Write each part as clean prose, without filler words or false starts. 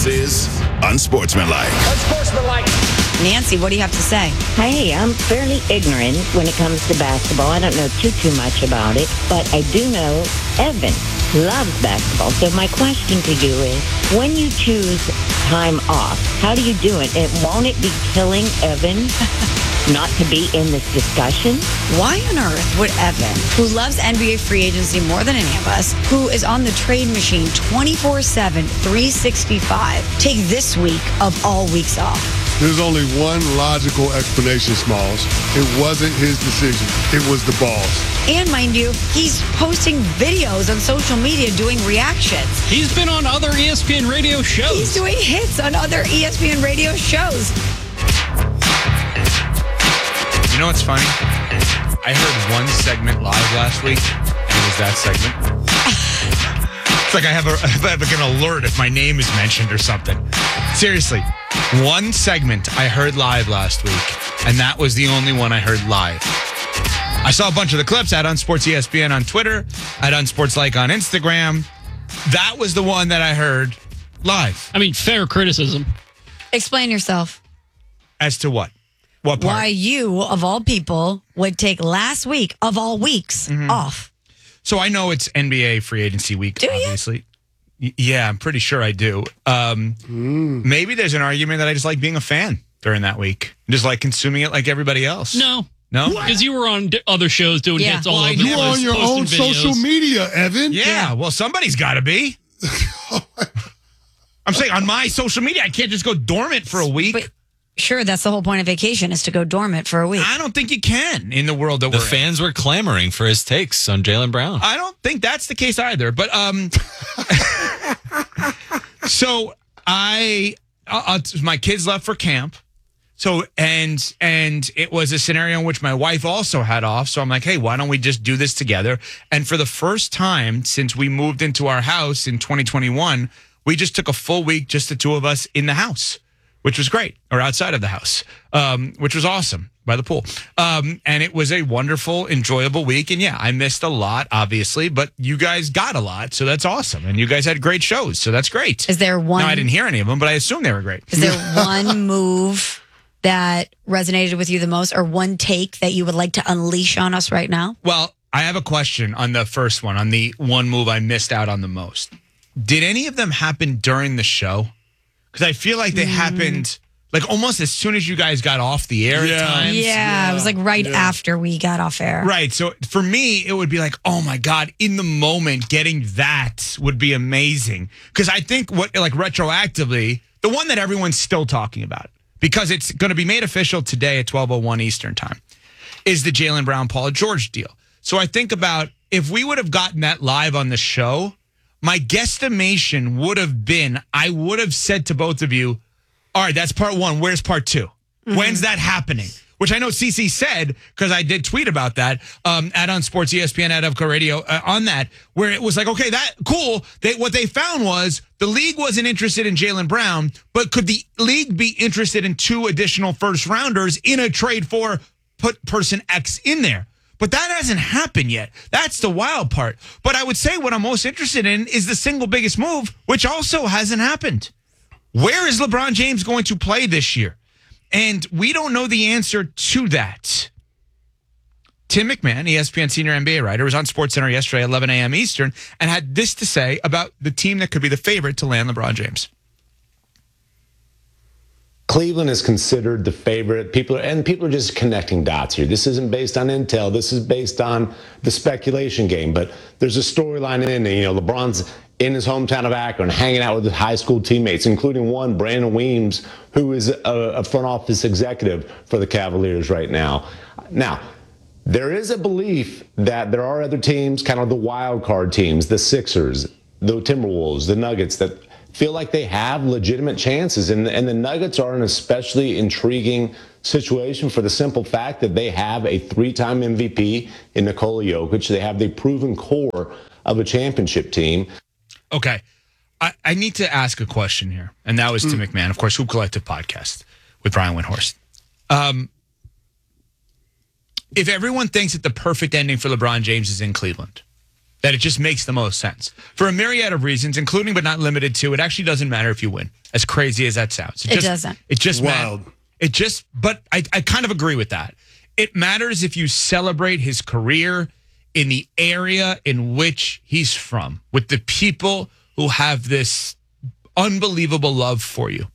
This is Unsportsmanlike. Nancy, what do you have to say? Hey, I'm fairly ignorant when it comes to basketball. I don't know too much about it, but I do know Evan loves basketball. So my question to you is, when you choose time off, how do you do it? And won't it be killing Evan not to be in this discussion? Why on earth would Evan, who loves NBA free agency more than any of us, who is on the trade machine 24/7, 365, take this week of all weeks off? There's only one logical explanation, Smalls. It wasn't his decision. It was the boss. And mind you, he's posting videos on social media doing reactions. He's been on other ESPN radio shows. He's doing hits on other ESPN radio shows. You know what's funny? I heard one segment live last week, and it was that segment. It's like I have an alert if my name is mentioned or something. Seriously, one segment I heard live last week, and that was the only one I heard live. I saw a bunch of the clips at Unsports ESPN on Twitter, at Unsportslike on Instagram. That was the one that I heard live. I mean, fair criticism. Explain yourself. As to what? What part? Why you, of all people, would take last week, of all weeks, off. So I know it's NBA free agency week, Do you? obviously. Yeah, I'm pretty sure I do. Maybe there's an argument that I just like being a fan during that week. Just like consuming it like everybody else. No. No? Because you were on other shows doing hits all over the You place, on your posting own videos. social media, Evan. Yeah, well, somebody's got to be. I'm saying on my social media, I can't just go dormant for a week. But sure, that's the whole point of vacation, is to go dormant for a week. I don't think you can in the world that The we're in. fans were clamoring for his takes on Jaylen Brown. I don't think that's the case either. But so my kids left for camp. So and it was a scenario in which my wife also had off. So I'm like, hey, why don't we just do this together? And for the first time since we moved into our house in 2021, we just took a full week, just the two of us in the house, which was great, or outside of the house, which was awesome, by the pool. And it was a wonderful, enjoyable week. And yeah, I missed a lot, obviously, but you guys got a lot, so that's awesome. And you guys had great shows, so that's great. Is there one? Now, I didn't hear any of them, but I assume they were great. Is there one move that resonated with you the most, or one take that you would like to unleash on us right now? Well, I have a question on the first one, on the one move I missed out on the most. Did any of them happen during the show? Because I feel like they happened like almost as soon as you guys got off the air at times. Yeah, it was like right after we got off air. Right. So for me, it would be like, oh my God, in the moment, getting that would be amazing. Because I think retroactively, the one that everyone's still talking about, because it's going to be made official today at 12:01 Eastern time, is the Jaylen Brown, Paul George deal. So I think about if we would have gotten that live on the show, my guesstimation would have been, I would have said to both of you, all right, that's part one. Where's part two? When's that happening? Which I know CC said, because I did tweet about that at Unsports ESPN, at Evco Radio, on that, where it was like, okay, that cool. What they found was the league wasn't interested in Jaylen Brown, but could the league be interested in 2 additional first rounders in a trade for put person X in there? But that hasn't happened yet. That's the wild part. But I would say what I'm most interested in is the single biggest move, which also hasn't happened. Where is LeBron James going to play this year? And we don't know the answer to that. Tim McMahon, ESPN senior NBA writer, was on SportsCenter yesterday at 11 a.m. Eastern and had this to say about the team that could be the favorite to land LeBron James. Cleveland is considered the favorite. People are just connecting dots here. This isn't based on intel. This is based on the speculation game. But there's a storyline in it. LeBron's in his hometown of Akron, hanging out with his high school teammates, including one, Brandon Weems, who is a front office executive for the Cavaliers right now. Now, there is a belief that there are other teams, kind of the wild card teams, the Sixers, the Timberwolves, the Nuggets, that feel like they have legitimate chances. And the Nuggets are an especially intriguing situation for the simple fact that they have a 3-time MVP in Nikola Jokic. They have the proven core of a championship team. Okay. I need to ask a question here. And that was to McMahon, of course, Hoop Collective podcast with Brian Windhorst. If everyone thinks that the perfect ending for LeBron James is in Cleveland, that it just makes the most sense. For a myriad of reasons, including but not limited to, it actually doesn't matter if you win, as crazy as that sounds. It doesn't. It just Wild. But I kind of agree with that. It matters if you celebrate his career in the area in which he's from, with the people who have this unbelievable love for you.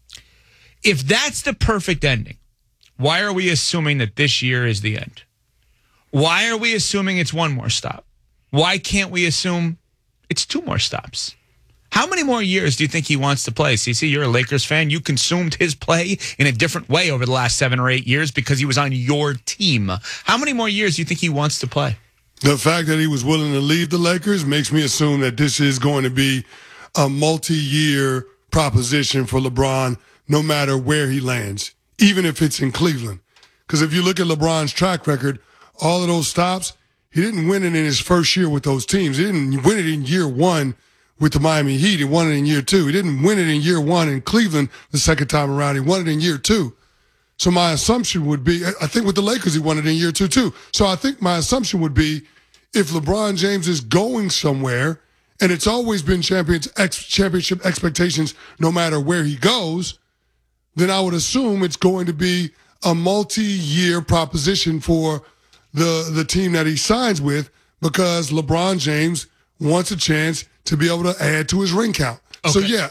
If that's the perfect ending, why are we assuming that this year is the end? Why are we assuming it's one more stop? Why can't we assume it's two more stops? How many more years do you think he wants to play? CC, you're a Lakers fan. You consumed his play in a different way over the last 7 or 8 years because he was on your team. How many more years do you think he wants to play? The fact that he was willing to leave the Lakers makes me assume that this is going to be a multi-year proposition for LeBron, no matter where he lands, even if it's in Cleveland. Because if you look at LeBron's track record, all of those stops, he didn't win it in his first year with those teams. He didn't win it in year 1 with the Miami Heat. He won it in year 2. He didn't win it in year 1 in Cleveland the second time around. He won it in year 2. So my assumption would be, I think with the Lakers, he won it in year 2 too. So I think my assumption would be, if LeBron James is going somewhere, and it's always been championship expectations no matter where he goes, then I would assume it's going to be a multi-year proposition for the team that he signs with, because LeBron James wants a chance to be able to add to his ring count. Okay. So, yeah,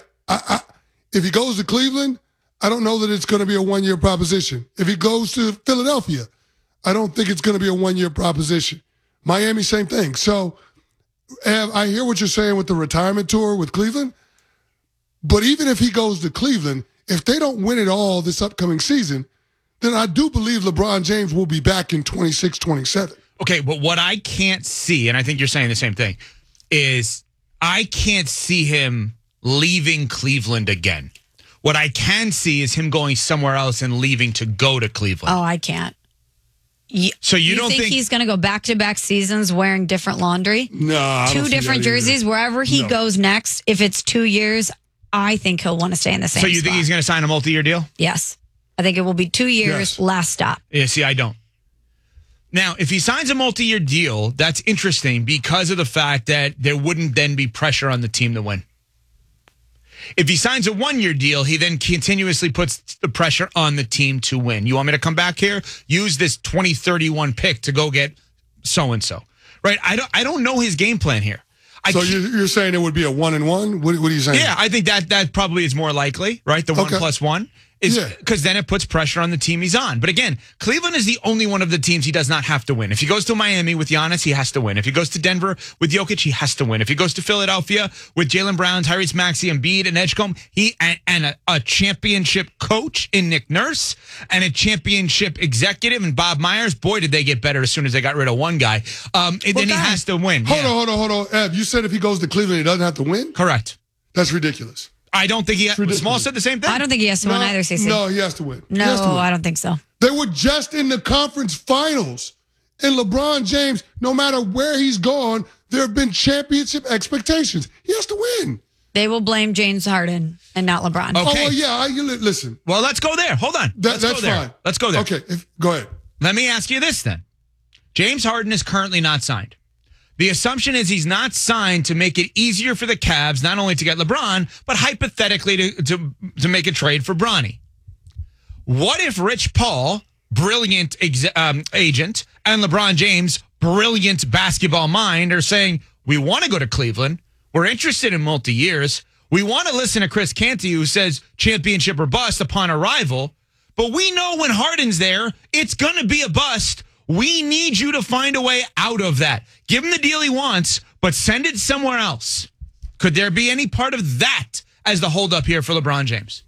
if he goes to Cleveland, I don't know that it's going to be a one-year proposition. If he goes to Philadelphia, I don't think it's going to be a one-year proposition. Miami, same thing. So, I hear what you're saying with the retirement tour with Cleveland, but even if he goes to Cleveland, if they don't win it all this upcoming season, then I do believe LeBron James will be back in 26, 27. Okay, but what I can't see, and I think you're saying the same thing, is I can't see him leaving Cleveland again. What I can see is him going somewhere else and leaving to go to Cleveland. Oh, I can't. So you don't think he's going to go back-to-back seasons wearing different laundry? No, I don't Two see different that either. jerseys. Wherever he goes next, if it's 2 years, I think he'll want to stay in the same So you spot. think he's going to sign a multi-year deal? Yes. I think it will be 2 years, Yes. last stop. Yeah, see, I don't. Now, if he signs a multi-year deal, that's interesting because of the fact that there wouldn't then be pressure on the team to win. If he signs a one-year deal, he then continuously puts the pressure on the team to win. You want me to come back here? Use this 2031 pick to go get so-and-so. Right? I don't know his game plan here. So you're saying it would be a 1-1? What are you saying? Yeah, I think that probably is more likely, right? The 1+1 is Yeah. because then it puts pressure on the team he's on. But again, Cleveland is the only one of the teams he does not have to win. If he goes to Miami with Giannis, he has to win. If he goes to Denver with Jokic, he has to win. If he goes to Philadelphia with Jaylen Brown, Tyrese Maxey, Embiid, and Edgecombe, and a championship coach in Nick Nurse and a championship executive in Bob Myers, boy, did they get better as soon as they got rid of one guy. And then he has to win. Hold on. Ev, you said if he goes to Cleveland, he doesn't have to win? Correct. That's ridiculous. I don't think Small said the same thing. I don't think he has to win either, CC. No, he has to win. No, He has to win. I don't think so. They were just in the conference finals. And LeBron James, no matter where he's gone, there have been championship expectations. He has to win. They will blame James Harden and not LeBron. Okay. Oh, well, yeah. Listen. Well, let's go there. Hold on. That's go there. fine. Let's go there. Okay, go ahead. Let me ask you this then. James Harden is currently not signed. The assumption is he's not signed to make it easier for the Cavs, not only to get LeBron, but hypothetically to make a trade for Bronny. What if Rich Paul, brilliant agent, and LeBron James, brilliant basketball mind, are saying, we want to go to Cleveland. We're interested in multi-years. We want to listen to Chris Canty, who says championship or bust upon arrival. But we know when Harden's there, it's going to be a bust. We need you to find a way out of that. Give him the deal he wants, but send it somewhere else. Could there be any part of that as the holdup here for LeBron James?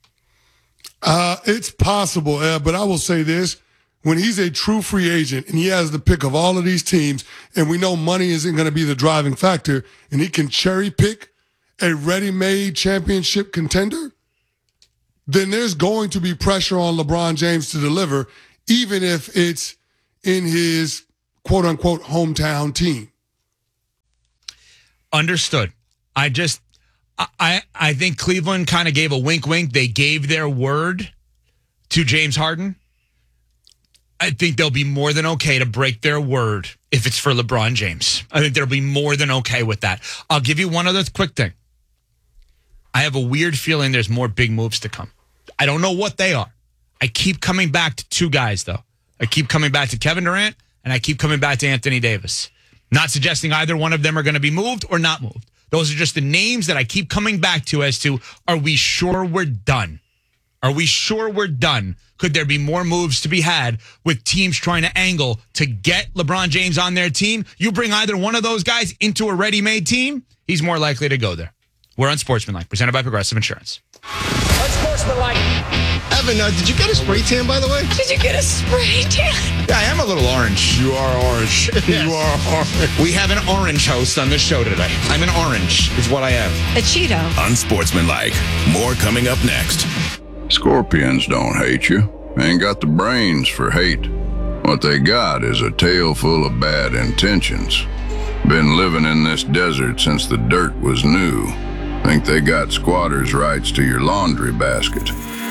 It's possible, but I will say this. When he's a true free agent and he has the pick of all of these teams, and we know money isn't going to be the driving factor, and he can cherry pick a ready-made championship contender, then there's going to be pressure on LeBron James to deliver, even if it's in his quote-unquote hometown team. Understood. I think Cleveland kind of gave a wink-wink. They gave their word to James Harden. I think they'll be more than okay to break their word if it's for LeBron James. I think they'll be more than okay with that. I'll give you one other quick thing. I have a weird feeling there's more big moves to come. I don't know what they are. I keep coming back to two guys, though. I keep coming back to Kevin Durant, and I keep coming back to Anthony Davis. Not suggesting either one of them are going to be moved or not moved. Those are just the names that I keep coming back to as to, are we sure we're done? Are we sure we're done? Could there be more moves to be had with teams trying to angle to get LeBron James on their team? You bring either one of those guys into a ready-made team, he's more likely to go there. We're Unsportsmanlike, presented by Progressive Insurance. Unsportsmanlike. Evan, did you get a spray tan, by the way? Did you get a spray tan? Yeah, I am a little orange. You are orange. You are orange. We have an orange host on this show today. I'm an orange, is what I am. A Cheeto. Unsportsmanlike. More coming up next. Scorpions don't hate you. Ain't got the brains for hate. What they got is a tail full of bad intentions. Been living in this desert since the dirt was new. Think they got squatters' rights to your laundry basket.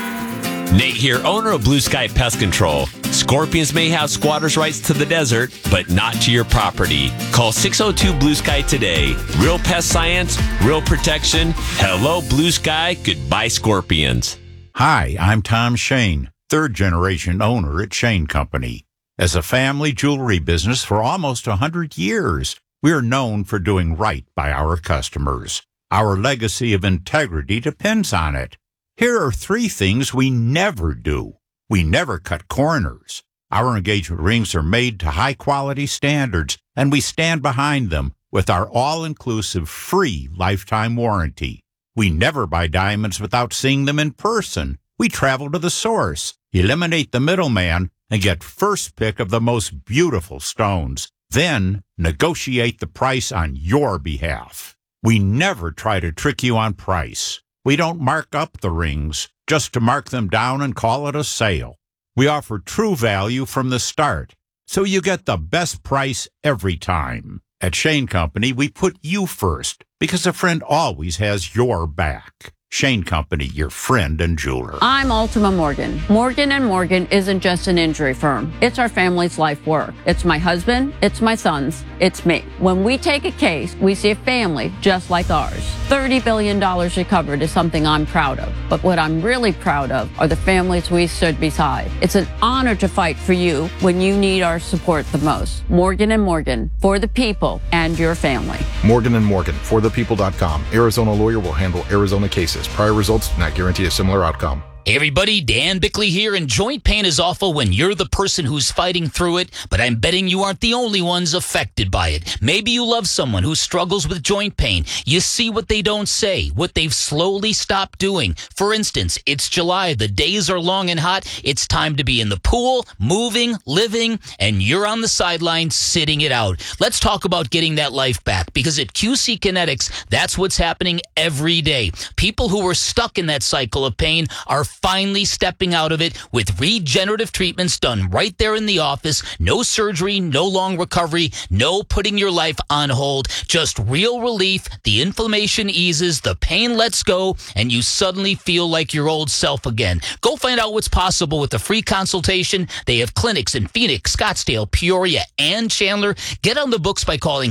Nate here, owner of Blue Sky Pest Control. Scorpions may have squatters' rights to the desert, but not to your property. Call 602 Blue Sky today. Real pest science, real protection. Hello, Blue Sky. Goodbye, Scorpions. Hi, I'm Tom Shane, third-generation owner at Shane Company. As a family jewelry business for almost 100 years, we are known for doing right by our customers. Our legacy of integrity depends on it. Here are 3 things we never do. We never cut corners. Our engagement rings are made to high-quality standards, and we stand behind them with our all-inclusive free lifetime warranty. We never buy diamonds without seeing them in person. We travel to the source, eliminate the middleman, and get first pick of the most beautiful stones. Then negotiate the price on your behalf. We never try to trick you on price. We don't mark up the rings just to mark them down and call it a sale. We offer true value from the start, so you get the best price every time. At Shane Company, we put you first because a friend always has your back. Shane Company, your friend and jeweler. I'm Ultima Morgan. Morgan & Morgan isn't just an injury firm. It's our family's life work. It's my husband, it's my sons, it's me. When we take a case, we see a family just like ours. $30 billion recovered is something I'm proud of. But what I'm really proud of are the families we stood beside. It's an honor to fight for you when you need our support the most. Morgan & Morgan, for the people and your family. Morgan & Morgan, forthepeople.com. Arizona lawyer will handle Arizona cases. Prior results do not guarantee a similar outcome. Hey everybody, Dan Bickley here, and joint pain is awful when you're the person who's fighting through it, but I'm betting you aren't the only ones affected by it. Maybe you love someone who struggles with joint pain. You see what they don't say, what they've slowly stopped doing. For instance, it's July, the days are long and hot, it's time to be in the pool, moving, living, and you're on the sideline sitting it out. Let's talk about getting that life back, because at QC Kinetics, that's what's happening every day. People who were stuck in that cycle of pain are finally stepping out of it with regenerative treatments done right there in the office. No surgery, no long recovery, no putting your life on hold, just real relief. The inflammation eases, the pain lets go, and you suddenly feel like your old self again. Go find out what's possible with a free consultation. They have clinics in Phoenix, Scottsdale, Peoria, and Chandler. Get on the books by calling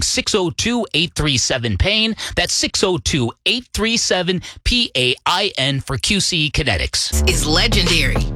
602-837-PAIN. That's 602-837-PAIN for QC Kinetics. Is legendary.